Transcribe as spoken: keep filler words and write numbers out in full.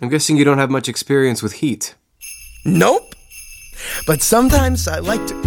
I'm guessing you don't have much experience with heat. Nope. But sometimes I like to...